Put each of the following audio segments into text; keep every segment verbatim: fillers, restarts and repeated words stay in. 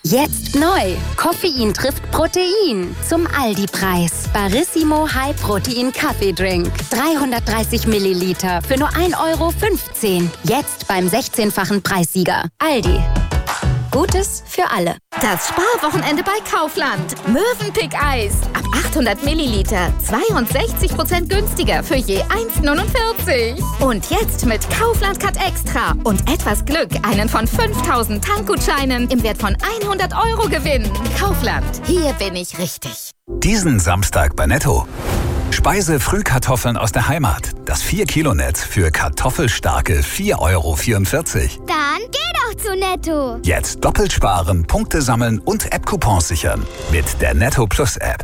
Jetzt neu. Koffein trifft Protein. Zum Aldi-Preis. Barissimo High Protein Kaffeedrink. dreihundertdreißig Milliliter für nur ein Euro fünfzehn. Jetzt beim sechzehnfachen Preissieger. Aldi. Gutes für alle. Das Sparwochenende bei Kaufland. Mövenpick-Eis. Ab achthundert Milliliter. zweiundsechzig Prozent günstiger für je eins Euro neunundvierzig. Und jetzt mit Kaufland Cut Extra. Und etwas Glück einen von fünftausend Tankgutscheinen im Wert von hundert Euro gewinnen. Kaufland. Hier bin ich richtig. Diesen Samstag bei Netto. Speise-Frühkartoffeln aus der Heimat. Das vier Kilo Netz für kartoffelstarke vier Euro vierundvierzig. Dann geh doch zu Netto. Jetzt doppelt sparen, Punkte sammeln und App-Coupons sichern. Mit der Netto Plus App.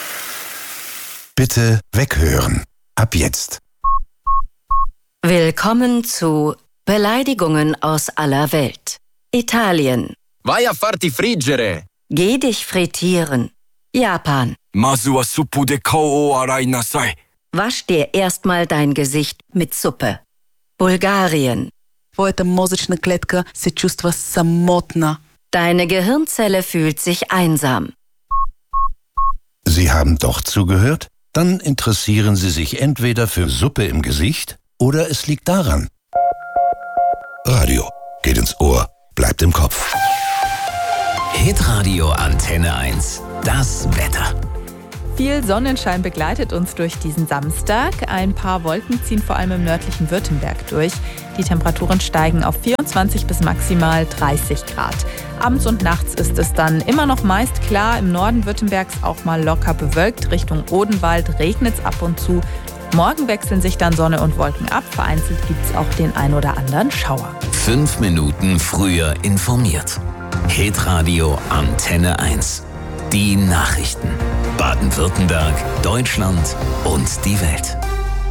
Bitte weghören. Ab jetzt. Willkommen zu Beleidigungen aus aller Welt. Italien. Vai a farti friggere. Geh dich frittieren. Japan. Masu wa suppu de kao o arai nasai. Wasch dir erstmal dein Gesicht mit Suppe. Bulgarien. Твоята мозъчна клетка се чувства самотна. Deine Gehirnzelle fühlt sich einsam. Sie haben doch zugehört? Dann interessieren Sie sich entweder für Suppe im Gesicht oder es liegt daran. Radio geht ins Ohr, bleibt im Kopf. Hitradio Antenne eins. Das Wetter. Viel Sonnenschein begleitet uns durch diesen Samstag. Ein paar Wolken ziehen vor allem im nördlichen Württemberg durch. Die Temperaturen steigen auf vierundzwanzig bis maximal dreißig Grad. Abends und nachts ist es dann immer noch meist klar. Im Norden Württembergs auch mal locker bewölkt. Richtung Odenwald regnet es ab und zu. Morgen wechseln sich dann Sonne und Wolken ab. Vereinzelt gibt es auch den ein oder anderen Schauer. Fünf Minuten früher informiert. Hitradio Antenne eins. Die Nachrichten. Baden-Württemberg, Deutschland und die Welt.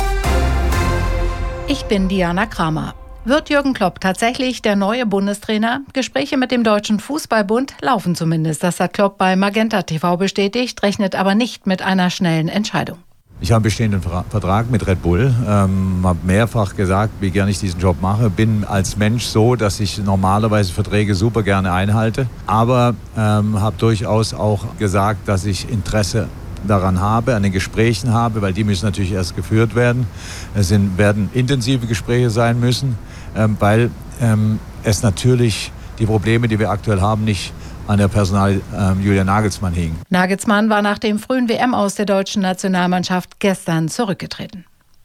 Ich bin Diana Kramer. Wird Jürgen Klopp tatsächlich der neue Bundestrainer? Gespräche mit dem Deutschen Fußballbund laufen zumindest. Das hat Klopp bei Magenta T V bestätigt, rechnet aber nicht mit einer schnellen Entscheidung. Ich habe einen bestehenden Vertrag mit Red Bull, ähm, habe mehrfach gesagt, wie gerne ich diesen Job mache. Bin als Mensch so, dass ich normalerweise Verträge super gerne einhalte. Aber ähm, habe durchaus auch gesagt, dass ich Interesse daran habe, an den Gesprächen habe, weil die müssen natürlich erst geführt werden. Es sind, werden intensive Gespräche sein müssen, ähm, weil ähm, es natürlich die Probleme, die wir aktuell haben, nicht an der Personal ähm, Julian Nagelsmann hing. Nagelsmann war nach dem frühen W M-Aus der deutschen Nationalmannschaft gestern zurückgetreten.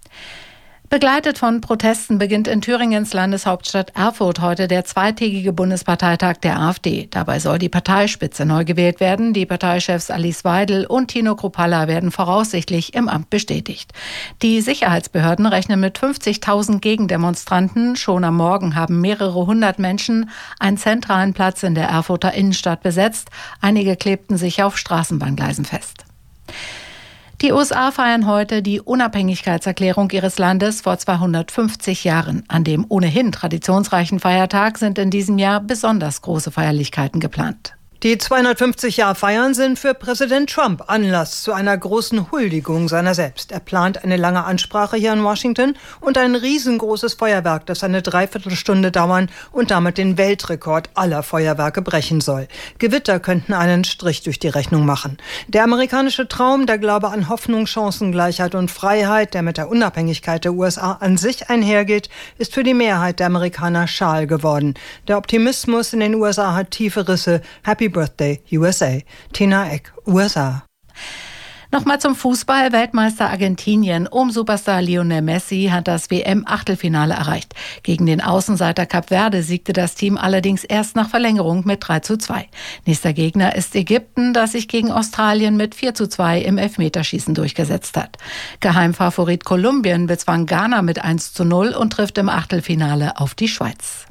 Begleitet von Protesten beginnt in Thüringens Landeshauptstadt Erfurt heute der zweitägige Bundesparteitag der AfD. Dabei soll die Parteispitze neu gewählt werden. Die Parteichefs Alice Weidel und Tino Kruppalla werden voraussichtlich im Amt bestätigt. Die Sicherheitsbehörden rechnen mit fünfzigtausend Gegendemonstranten. Schon am Morgen haben mehrere hundert Menschen einen zentralen Platz in der Erfurter Innenstadt besetzt. Einige klebten sich auf Straßenbahngleisen fest. Die U S A feiern heute die Unabhängigkeitserklärung ihres Landes vor zweihundertfünfzig Jahren. An dem ohnehin traditionsreichen Feiertag sind in diesem Jahr besonders große Feierlichkeiten geplant. Die zweihundertfünfzig-Jahr-Feiern sind für Präsident Trump Anlass zu einer großen Huldigung seiner selbst. Er plant eine lange Ansprache hier in Washington und ein riesengroßes Feuerwerk, das eine Dreiviertelstunde dauern und damit den Weltrekord aller Feuerwerke brechen soll. Gewitter könnten einen Strich durch die Rechnung machen. Der amerikanische Traum, der Glaube an Hoffnung, Chancengleichheit und Freiheit, der mit der Unabhängigkeit der U S A an sich einhergeht, ist für die Mehrheit der Amerikaner schal geworden. Der Optimismus in den U S A hat tiefe Risse. Happy Birthday, U S A. Tina Eck, U S A. Nochmal zum Fußball. Weltmeister Argentinien um Superstar Lionel Messi hat das W M-Achtelfinale erreicht. Gegen den Außenseiter Kap Verde siegte das Team allerdings erst nach Verlängerung mit drei zu zwei. Nächster Gegner ist Ägypten, das sich gegen Australien mit vier zu zwei im Elfmeterschießen durchgesetzt hat. Geheimfavorit Kolumbien bezwang Ghana mit eins zu null und trifft im Achtelfinale auf die Schweiz.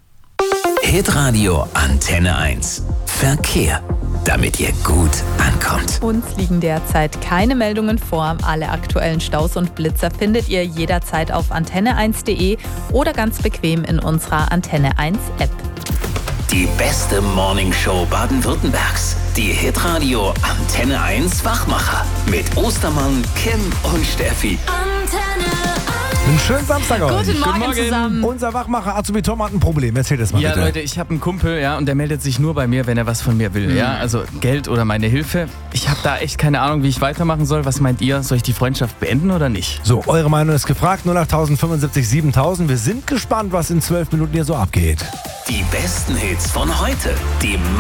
Hitradio Antenne eins. Verkehr, damit ihr gut ankommt. Uns liegen derzeit keine Meldungen vor. Alle aktuellen Staus und Blitzer findet ihr jederzeit auf antenne eins punkt de oder ganz bequem in unserer Antenne eins App. Die beste Morningshow Baden-Württembergs. Die Hitradio Antenne eins Wachmacher. Mit Ostermann, Kim und Steffi. Antenne eins. Einen schönen Samstag euch. Guten Morgen, Guten Morgen zusammen. Unser Wachmacher Azubi Tom hat ein Problem. Erzähl das mal ja, bitte. Ja, Leute, ich habe einen Kumpel, ja, und der meldet sich nur bei mir, wenn er was von mir will. Mhm. Ja, also Geld oder meine Hilfe. Ich habe da echt keine Ahnung, wie ich weitermachen soll. Was meint ihr? Soll ich die Freundschaft beenden oder nicht? So, eure Meinung ist gefragt. null acht fünfundsiebzig siebentausend. Wir sind gespannt, was in zwölf Minuten hier so abgeht. Die besten Hits von heute. Die